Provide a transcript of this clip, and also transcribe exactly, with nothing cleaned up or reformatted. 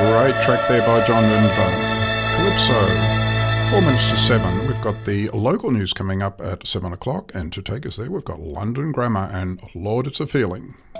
Great track there by John Denver. Calypso. Four minutes to seven. We've got the local news coming up at seven o'clock, and to take us there, we've got London Grammar and Lord, It's a Feeling.